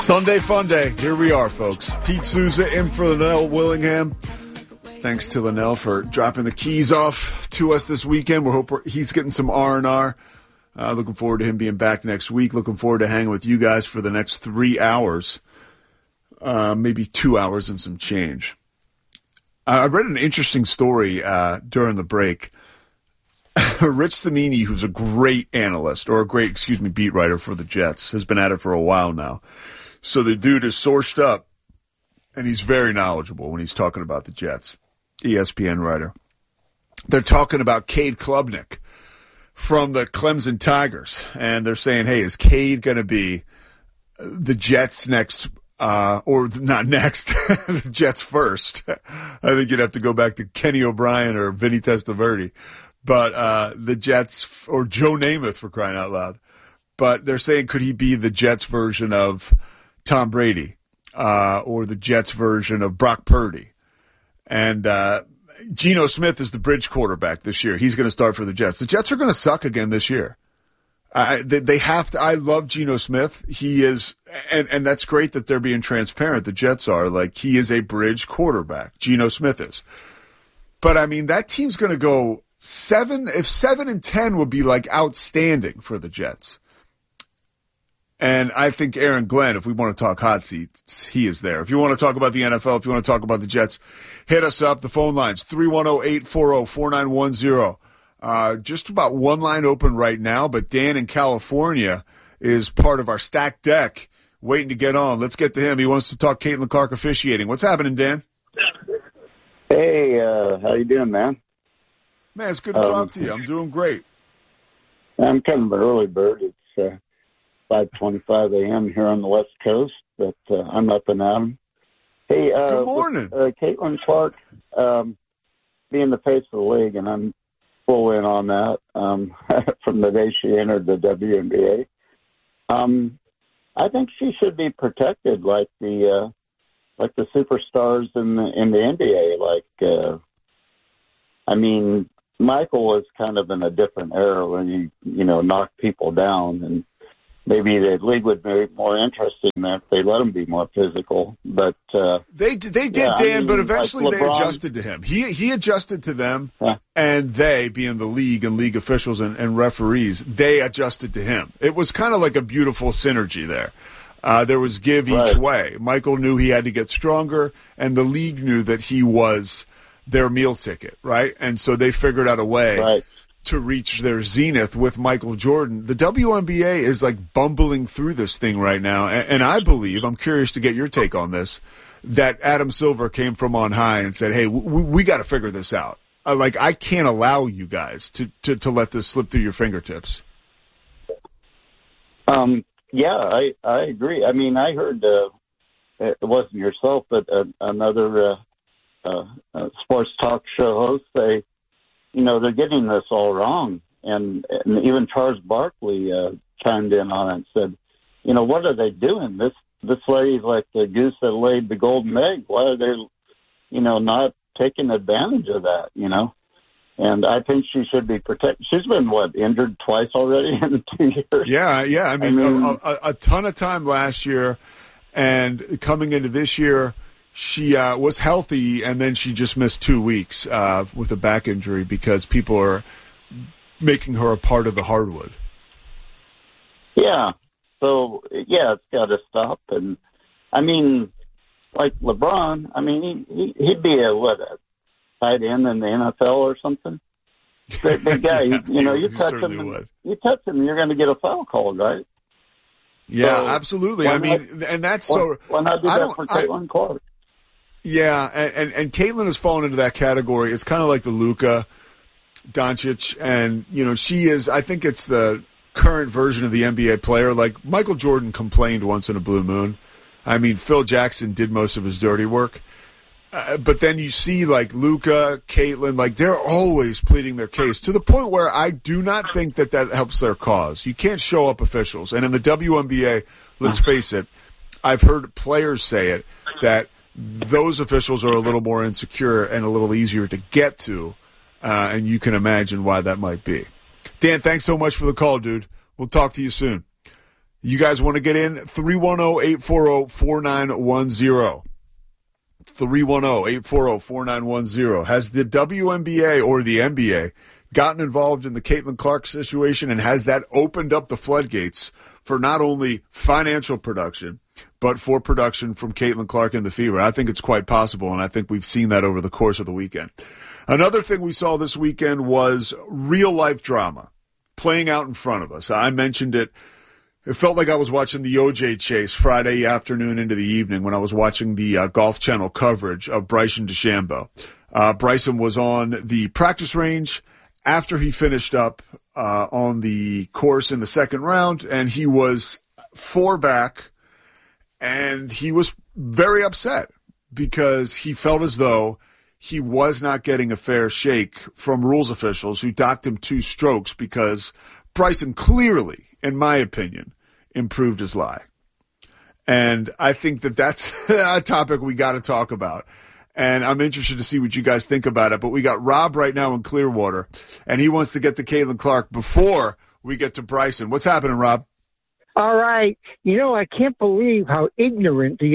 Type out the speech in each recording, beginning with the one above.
Sunday fun day. Here we are, folks. Pete Souza in for Linnell Willingham. Thanks to Linnell for dropping the keys off to us this weekend. We hope he's getting some R&R. Looking forward to him being back next week. Looking forward to hanging with you guys for the next 3 hours. Maybe 2 hours and some change. I read an interesting story during the break. Rich Cimini, who's a great analyst, or a great, beat writer for the Jets, has been at it for a while now. So the dude is sourced up, and he's very knowledgeable when he's talking about the Jets. ESPN writer. They're talking about Cade Klubnik from the Clemson Tigers, and they're saying, hey, is Cade going to be the Jets next, or not next, the Jets first? I think you'd have to go back to Kenny O'Brien or Vinny Testaverde. But the Jets, or Joe Namath for crying out loud. But they're saying, could he be the Jets version of Tom Brady, or the Jets version of Brock Purdy? And Geno Smith is the bridge quarterback this year. He's going to start for the Jets. The Jets are going to suck again this year. They have to. I love Geno Smith. He is, and that's great that they're being transparent. The Jets are, like, he is a bridge quarterback. Geno Smith is. But I mean, that team's going to go 7-10 would be like outstanding for the Jets. And I think Aaron Glenn, if we want to talk hot seats, he is there. If you want to talk about the NFL, if you want to talk about the Jets, hit us up. The phone lines, 310-840-4910. Just about one line open right now, but Dan in California is part of our stacked deck waiting to get on. Let's get to him. He wants to talk Caitlin Clark officiating. What's happening, Dan? Hey, how you doing, man? Man, it's good to talk to you. I'm doing great. I'm kind of an early bird. It's 5:25 a.m. here on the West Coast, but I'm up and at 'em. Hey, good morning. Caitlin Clark being the face of the league, and I'm full in on that from the day she entered the WNBA. I think she should be protected like the superstars in the NBA. I mean, Michael was kind of in a different era when you knocked people down, and maybe the league would be more interesting if they let him be more physical. But they did, yeah, Dan. But eventually they adjusted to him. He adjusted to them, and they, being the league and league officials and referees, they adjusted to him. It was kind of like a beautiful synergy there. There was give each way. Michael knew he had to get stronger, and the league knew that he was their meal ticket, right? And so they figured out a way to reach their zenith with Michael Jordan. The WNBA is like bumbling through this thing right now, and I believe, I'm curious to get your take on this, that Adam Silver came from on high and said, hey, we got to figure this out. I can't allow you guys to let this slip through your fingertips. Yeah, I agree. I mean, I heard, it wasn't yourself, but another sports talk show host say, they're getting this all wrong. And even Charles Barkley chimed in on it and said, what are they doing? This lady's like the goose that laid the golden egg. Why are they, not taking advantage of that, And I think she should be protected. She's been, injured twice already in 2 years? Yeah. I mean a ton of time last year, and coming into this year, she was healthy, and then she just missed 2 weeks with a back injury because people are making her a part of the hardwood. Yeah. So, it's got to stop. And, I mean, like LeBron, I mean, he'd be a tight end in the NFL or something. Great big guy. You touch him, you're going to get a foul called, right? Yeah, so, absolutely. I mean, and that's so. Why not do that for Caitlin Clark? Yeah, and Caitlin has fallen into that category. It's kind of like the Luka Doncic, and she is. I think it's the current version of the NBA player. Like Michael Jordan complained once in a blue moon. I mean, Phil Jackson did most of his dirty work. But then you see like Luka, Caitlin, like they're always pleading their case to the point where I do not think that helps their cause. You can't show up officials. And in the WNBA, let's face it, I've heard players say it, that those officials are a little more insecure and a little easier to get to. And you can imagine why that might be. Dan, thanks so much for the call, dude. We'll talk to you soon. You guys want to get in? 310-840-4910. 310-840-4910. Has the WNBA or the NBA gotten involved in the Caitlin Clark situation, and has that opened up the floodgates for not only financial production, but for production from Caitlin Clark and the Fever? I think it's quite possible, and I think we've seen that over the course of the weekend. Another thing we saw this weekend was real-life drama playing out in front of us. I mentioned it. It felt like I was watching the OJ chase Friday afternoon into the evening when I was watching the Golf Channel coverage of Bryson DeChambeau. Bryson was on the practice range after he finished up on the course in the second round, and he was 4 back, and he was very upset because he felt as though he was not getting a fair shake from rules officials who docked him 2 strokes because Bryson clearly, in my opinion, improved his lie. And I think that that's a topic we got to talk about. And I'm interested to see what you guys think about it. But we got Rob right now in Clearwater, and he wants to get to Caitlin Clark before we get to Bryson. What's happening, Rob? All right. I can't believe how ignorant the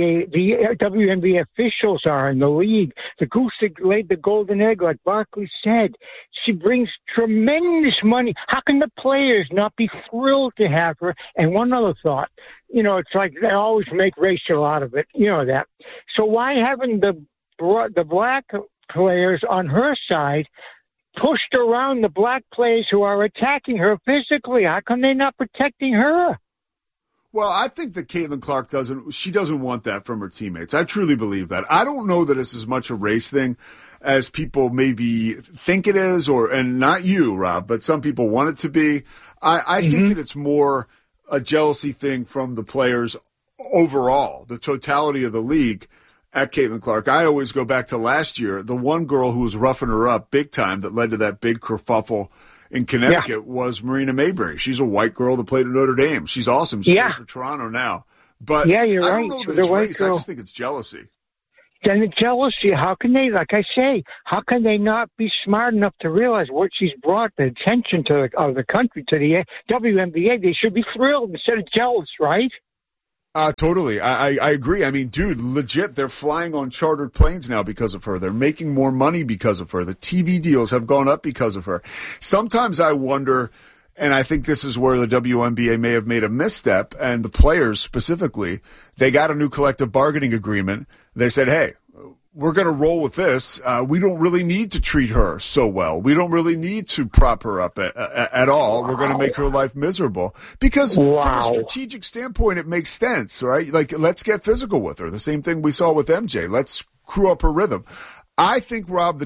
WNBA officials are in the league. The goose that laid the golden egg, like Barkley said. She brings tremendous money. How can the players not be thrilled to have her? And one other thought. It's like they always make racial out of it. You know that. So why haven't the black players on her side pushed around the black players who are attacking her physically? How come they're not protecting her? Well, I think that Caitlin Clark doesn't want that from her teammates. I truly believe that. I don't know that it's as much a race thing as people maybe think it is, and not you, Rob, but some people want it to be. I think that it's more a jealousy thing from the players overall, the totality of the league at Caitlin Clark. I always go back to last year. The one girl who was roughing her up big time that led to that big kerfuffle in Connecticut was Marina Mayberry. She's a white girl that played at Notre Dame. She's awesome. She plays for Toronto now. But you're right. I don't know that it's race. I just think it's jealousy. Then the jealousy, how can they, like I say, how can they not be smart enough to realize what she's brought the attention of the country, to the WNBA? They should be thrilled instead of jealous, right? Totally. I agree. I mean, dude, legit, they're flying on chartered planes now because of her. They're making more money because of her. The TV deals have gone up because of her. Sometimes I wonder, and I think this is where the WNBA may have made a misstep, and the players specifically, they got a new collective bargaining agreement. They said, hey, we're going to roll with this. We don't really need to treat her so well. We don't really need to prop her up at all. We're going to make her life miserable. Because from a strategic standpoint, it makes sense, right? Like, let's get physical with her. The same thing we saw with MJ. Let's screw up her rhythm. I think, Rob, the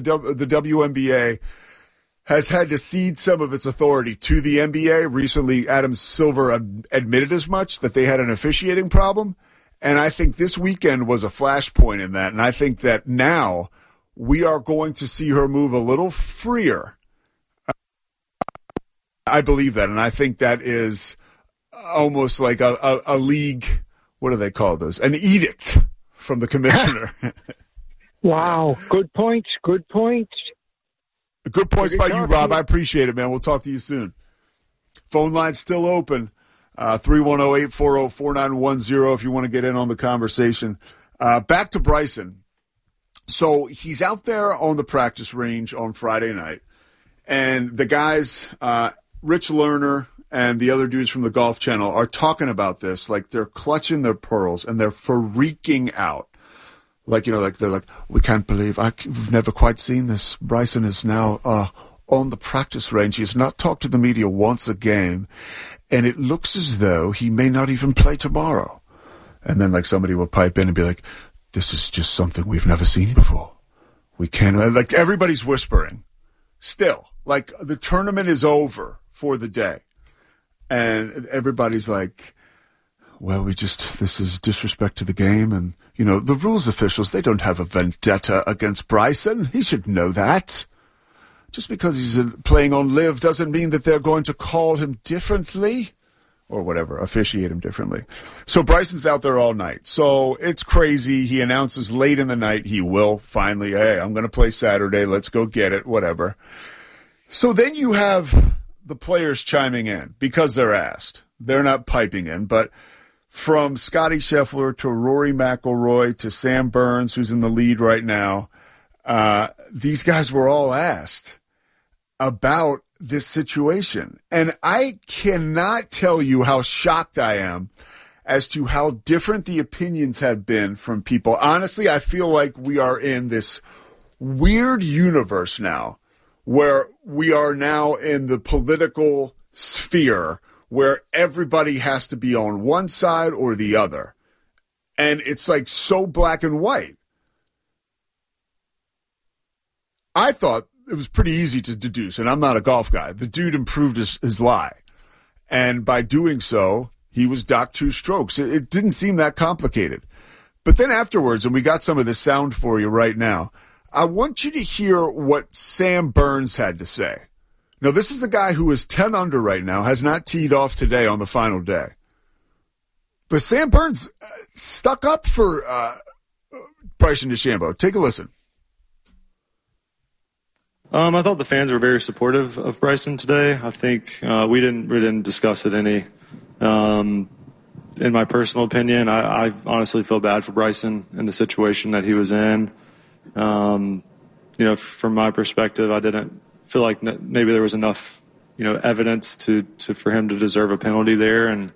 WNBA has had to cede some of its authority to the NBA. Recently, Adam Silver admitted as much, that they had an officiating problem. And I think this weekend was a flashpoint in that. And I think that now we are going to see her move a little freer. I believe that. And I think that is almost like a league, what do they call those? An edict from the commissioner. Wow. Good points. Good points. Good points by you, Rob. I appreciate it, man. We'll talk to you soon. Phone line's still open. 310-840-4910 if you want to get in on the conversation. Back to Bryson. So he's out there on the practice range on Friday night, and the guys, Rich Lerner and the other dudes from the Golf Channel, are talking about this like they're clutching their pearls and they're freaking out. Like, they're like, we can't believe, we've never quite seen this. Bryson is now on the practice range. He has not talked to the media once again. And it looks as though he may not even play tomorrow. And then, somebody will pipe in and be like, this is just something we've never seen before. We can't, everybody's whispering. Still, the tournament is over for the day. And everybody's like, well, this is disrespect to the game. And, the rules officials, they don't have a vendetta against Bryson. He should know that. Just because he's playing on live doesn't mean that they're going to call him differently or whatever, officiate him differently. So Bryson's out there all night. So it's crazy. He announces late in the night he will finally, hey, I'm going to play Saturday. Let's go get it, whatever. So then you have the players chiming in because they're asked. They're not piping in, but from Scotty Scheffler to Rory McIlroy to Sam Burns, who's in the lead right now, these guys were all asked about this situation. And I cannot tell you how shocked I am as to how different the opinions have been from people. Honestly, I feel like we are in this weird universe now where we are now in the political sphere where everybody has to be on one side or the other. And it's like so black and white. I thought it was pretty easy to deduce, and I'm not a golf guy. The dude improved his lie. And by doing so, he was docked 2 strokes. It didn't seem that complicated. But then afterwards, and we got some of this sound for you right now, I want you to hear what Sam Burns had to say. Now, this is the guy who is 10 under right now, has not teed off today on the final day. But Sam Burns stuck up for Bryson DeChambeau. Take a listen. I thought the fans were very supportive of Bryson today. I think we didn't discuss it any. In my personal opinion, I honestly feel bad for Bryson in the situation that he was in. From my perspective, I didn't feel like maybe there was enough, evidence to for him to deserve a penalty there, and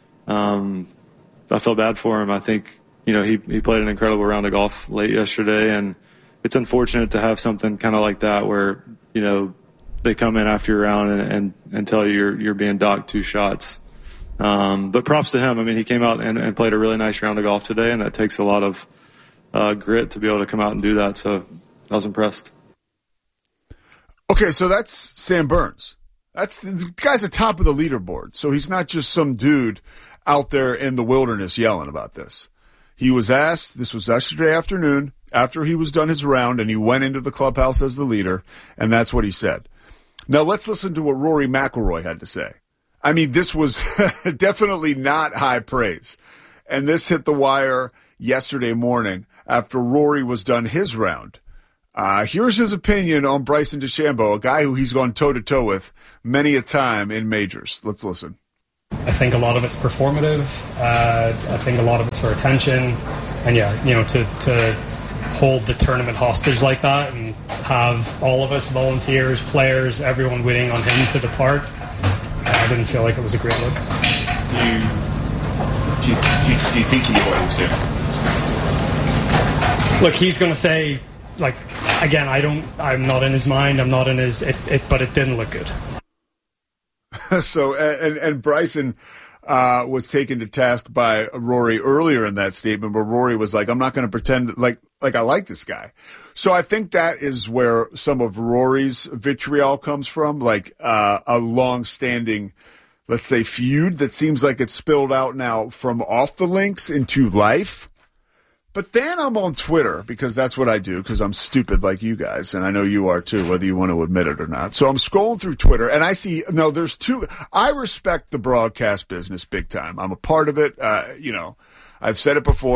I felt bad for him. I think he played an incredible round of golf late yesterday, and it's unfortunate to have something kind of like that where they come in after your round and tell you you're being docked 2 shots. But props to him. I mean, he came out and played a really nice round of golf today, and that takes a lot of grit to be able to come out and do that. So I was impressed. Okay, so that's Sam Burns. The guy's at the top of the leaderboard, so he's not just some dude out there in the wilderness yelling about this. He was asked, this was yesterday afternoon, after he was done his round, and he went into the clubhouse as the leader, and that's what he said. Now let's listen to what Rory McIlroy had to say. I mean, this was definitely not high praise, and this hit the wire yesterday morning after Rory was done his round. Here's his opinion on Bryson DeChambeau, a guy who he's gone toe-to-toe with many a time in majors. Let's listen. I think a lot of it's performative. I think a lot of it's for attention. And to hold the tournament hostage like that and have all of us, volunteers, players, everyone waiting on him to depart, I didn't feel like it was a great look. Do you think he knew what he was doing? Look, he's going to say, again, I'm not in his mind, I'm not in his, but it didn't look good. So, and Bryson was taken to task by Rory earlier in that statement, where Rory was like, I'm not going to pretend like I like this guy. So I think that is where some of Rory's vitriol comes from, like a long-standing, let's say, feud that seems like it's spilled out now from off the links into life. But then I'm on Twitter, because that's what I do, because I'm stupid like you guys, and I know you are too, whether you want to admit it or not. So I'm scrolling through Twitter, and I see, there's 2. I respect the broadcast business big time. I'm a part of it. I've said it before.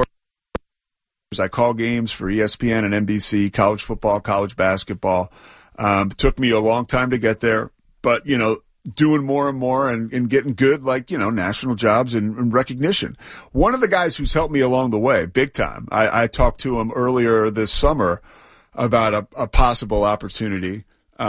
I call games for ESPN and NBC, college football, college basketball. Took me a long time to get there, but, doing more and more and getting good, national jobs and recognition. One of the guys who's helped me along the way, big time, I talked to him earlier this summer about a possible opportunity,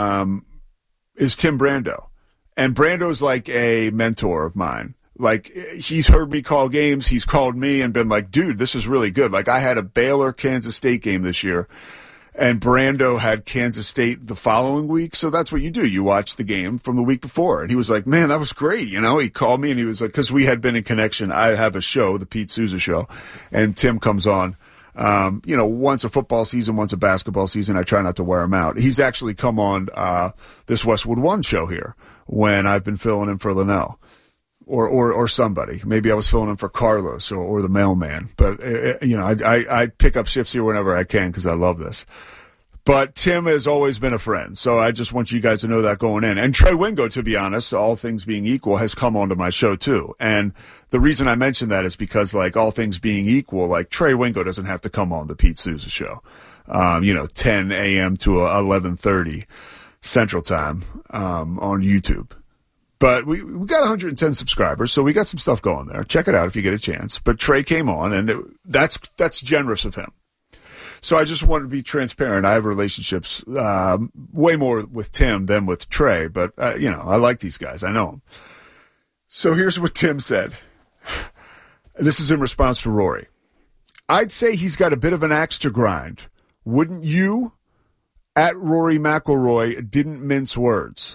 is Tim Brando. And Brando's like a mentor of mine. Like, he's heard me call games. He's called me and been like, dude, this is really good. Like, I had a Baylor-Kansas State game this year, and Brando had Kansas State the following week. So that's what you do. You watch the game from the week before. And he was like, man, that was great. He called me and he was like, because we had been in connection. I have a show, the Pete Souza Show, and Tim comes on, once a football season, once a basketball season. I try not to wear him out. He's actually come on this Westwood One show here when I've been filling in for Linnell. Or somebody. Maybe I was filling in for Carlos or the mailman. But, I pick up shifts here whenever I can because I love this. But Tim has always been a friend. So I just want you guys to know that going in. And Trey Wingo, to be honest, all things being equal, has come onto my show too. And the reason I mention that is because, all things being equal, Trey Wingo doesn't have to come on the Pete Souza Show. 10 a.m. to 11:30 Central Time on YouTube. But we got 110 subscribers, so we got some stuff going there. Check it out if you get a chance. But Trey came on, and that's generous of him. So I just wanted to be transparent. I have relationships way more with Tim than with Trey, but, I like these guys. I know them. So here's what Tim said. This is in response to Rory. I'd say he's got a bit of an axe to grind. Wouldn't you? At Rory McIlroy didn't mince words.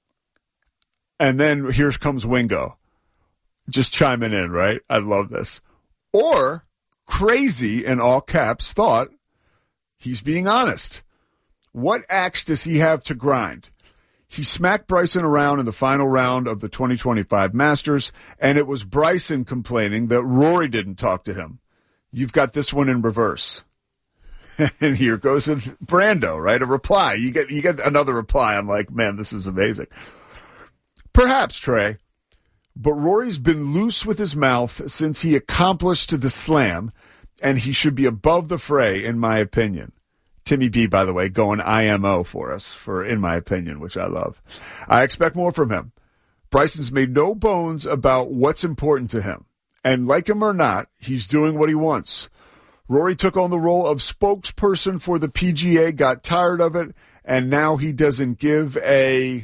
And then here comes Wingo. Just chiming in, right? I love this. Or Crazy, in all caps, thought he's being honest. What axe does he have to grind? He smacked Bryson around in the final round of the 2025 Masters, and it was Bryson complaining that Rory didn't talk to him. You've got this one in reverse. And here goes Brando, right? A reply. You get another reply. I'm like, man, this is amazing. Perhaps, Trey, but Rory's been loose with his mouth since he accomplished the slam, and he should be above the fray, in my opinion. Timmy B, by the way, going IMO for us, for in my opinion, which I love. I expect more from him. Bryson's made no bones about what's important to him. And like him or not, he's doing what he wants. Rory took on the role of spokesperson for the PGA, got tired of it, and now he doesn't give a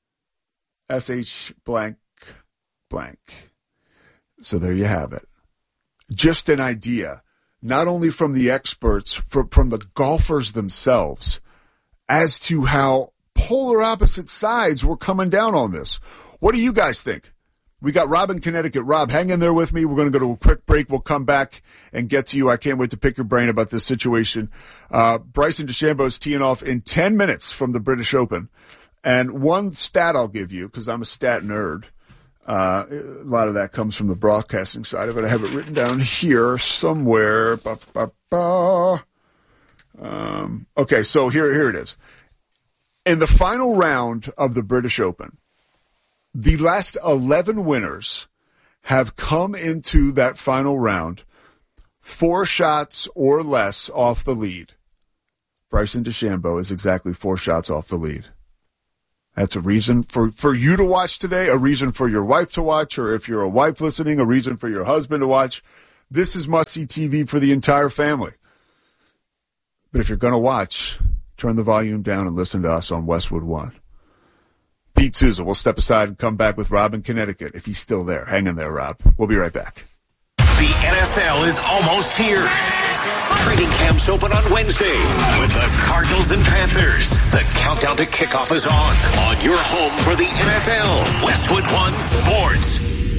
SH blank blank. So there you have it. Just an idea, not only from the experts, from the golfers themselves, as to how polar opposite sides were coming down on this. What do you guys think? We got Rob in Connecticut. Rob, hang in there with me. We're going to go to a quick break. We'll come back and get to you. I can't wait to pick your brain about this situation. Bryson DeChambeau is teeing off in 10 minutes from the British Open. And one stat I'll give you, because I'm a stat nerd, a lot of that comes from the broadcasting side of it. I have it written down here somewhere. Okay, so here it is. In the final round of the British Open, the last 11 winners have come into that final round 4 shots or less off the lead. Bryson DeChambeau is exactly 4 shots off the lead. That's a reason for you to watch today, a reason for your wife to watch, or if you're a wife listening, a reason for your husband to watch. This is must-see TV for the entire family. But if you're going to watch, turn the volume down and listen to us on Westwood One. Pete Souza will step aside and come back with Rob in Connecticut, if he's still there. Hang in there, Rob. We'll be right back. The NFL is almost here. Training camps open on Wednesday with the Cardinals and Panthers. The countdown to kickoff is on your home for the NFL, Westwood One Sports.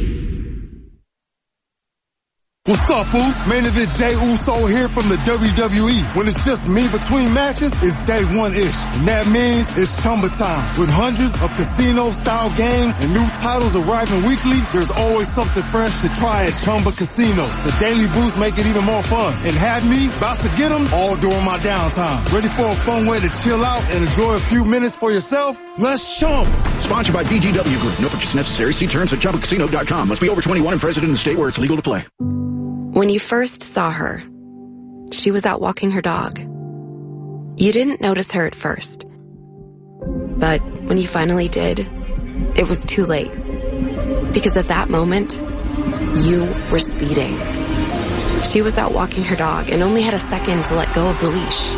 What's up, fools? Main event Jey Uso here from the WWE. When it's just me between matches, it's day one-ish. And that means it's Chumba time. With hundreds of casino-style games and new titles arriving weekly, there's always something fresh to try at Chumba Casino. The daily boosts make it even more fun. And have me about to get them all during my downtime. Ready for a fun way to chill out and enjoy a few minutes for yourself? Let's Chumba. Sponsored by BGW Group. No purchase necessary. See terms at ChumbaCasino.com. Must be over 21 and present in the state where it's legal to play. When you first saw her, she was out walking her dog. You didn't notice her at first. But when you finally did, it was too late. Because at that moment, you were speeding. She was out walking her dog and only had a second to let go of the leash.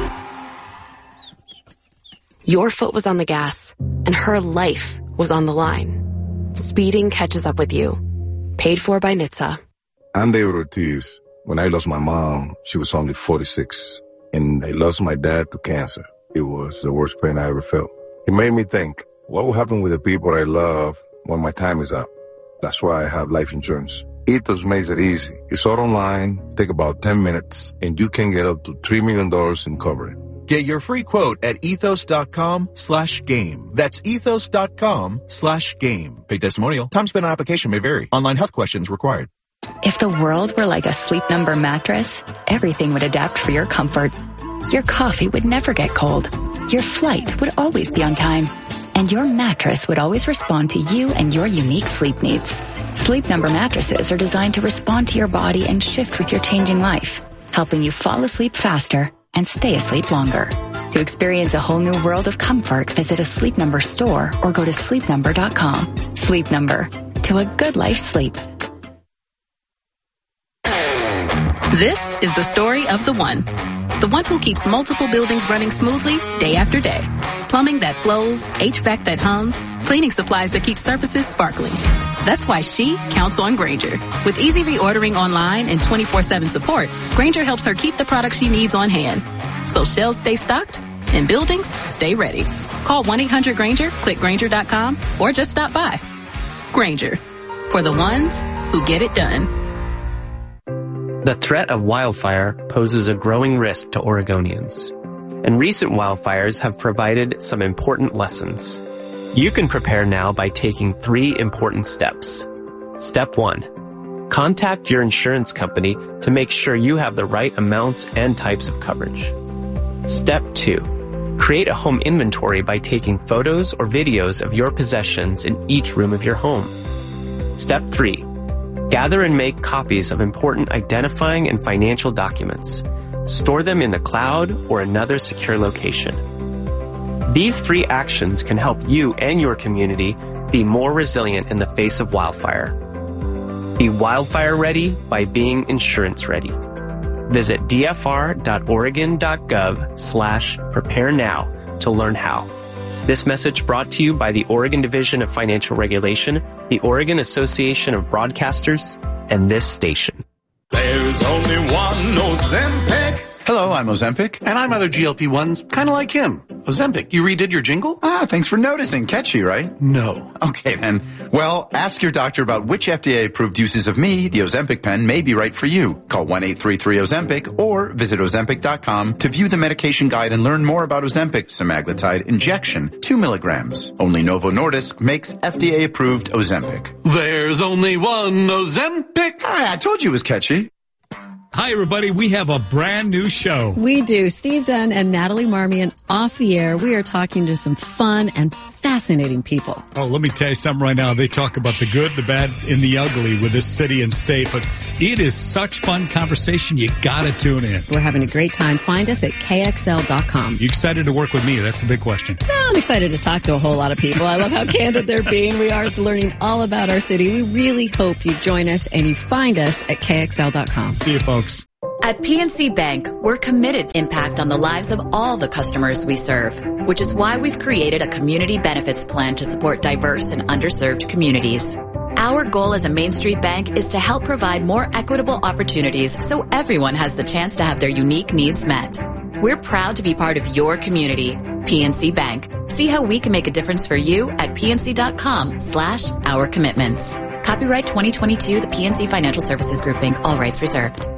Your foot was on the gas, and her life was on the line. Speeding catches up with you. Paid for by NHTSA. I'm David Ortiz. When I lost my mom, she was only 46. And I lost my dad to cancer. It was the worst pain I ever felt. It made me think, what will happen with the people I love when my time is up? That's why I have life insurance. Ethos makes it easy. It's all online, take about 10 minutes, and you can get up to $3 million in coverage. Get your free quote at ethos.com/game. That's ethos.com/game. Paid testimonial. Time spent on application may vary. Online health questions required. If the world were like a Sleep Number mattress, everything would adapt for your comfort. Your coffee would never get cold. Your flight would always be on time. And your mattress would always respond to you and your unique sleep needs. Sleep Number mattresses are designed to respond to your body and shift with your changing life, helping you fall asleep faster and stay asleep longer. To experience a whole new world of comfort, visit a Sleep Number store or go to sleepnumber.com. Sleep Number. To a good life sleep. This is the story of the one who keeps multiple buildings running smoothly day after day. Plumbing that flows, HVAC that hums, cleaning supplies that keep surfaces sparkling. That's why she counts on Grainger. With easy reordering online and 24/7 support, Grainger helps her keep the products she needs on hand. So shelves stay stocked and buildings stay ready. Call 1-800-GRAINGER, click Grainger.com, or just stop by. Grainger, for the ones who get it done. The threat of wildfire poses a growing risk to Oregonians, and recent wildfires have provided some important lessons. You can prepare now by taking 3 important steps. Step 1. Contact your insurance company to make sure you have the right amounts and types of coverage. Step 2. Create a home inventory by taking photos or videos of your possessions in each room of your home. Step 3. Gather and make copies of important identifying and financial documents. Store them in the cloud or another secure location. These 3 actions can help you and your community be more resilient in the face of wildfire. Be wildfire ready by being insurance ready. Visit dfr.oregon.gov/prepare now to learn how. This message brought to you by the Oregon Division of Financial Regulation, the Oregon Association of Broadcasters, and this station. There's only one Ozempic. Hello, I'm Ozempic. And I'm other GLP-1s, kind of like him. Ozempic, you redid your jingle? Thanks for noticing. Catchy, right? No. Okay, then. Well, ask your doctor about which FDA-approved uses of me, the Ozempic pen, may be right for you. Call 1-833-OZEMPIC or visit Ozempic.com to view the medication guide and learn more about Ozempic semaglutide injection, 2 milligrams. Only Novo Nordisk makes FDA-approved Ozempic. There's only one Ozempic. I told you it was catchy. Hi, everybody. We have a brand new show. We do. Steve Dunn and Natalie Marmion off the air. We are talking to some fun and fascinating people. Oh, let me tell you something right now. They talk about the good, the bad, and the ugly with this city and state, but it is such fun conversation. You got to tune in. We're having a great time. Find us at KXL.com. You excited to work with me? That's a big question. No, I'm excited to talk to a whole lot of people. I love how candid they're being. We are learning all about our city. We really hope you join us and you find us at KXL.com. See you, folks. At PNC Bank, we're committed to impact on the lives of all the customers we serve, which is why we've created a community benefits plan to support diverse and underserved communities. Our goal as a Main Street bank is to help provide more equitable opportunities so everyone has the chance to have their unique needs met. We're proud to be part of your community. PNC Bank. See how we can make a difference for you at pnc.com/ourcommitments. Copyright 2022, the PNC Financial Services Group, Inc., all rights reserved.